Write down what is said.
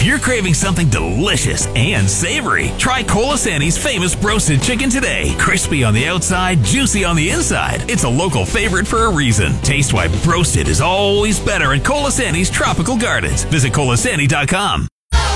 you're craving something delicious and savory, try Colasanti's famous broasted chicken today. Crispy on the outside, juicy on the inside. It's a local favorite for a reason. Taste why broasted is always better at Colasanti's Tropical Gardens. Visit Colasanti.com.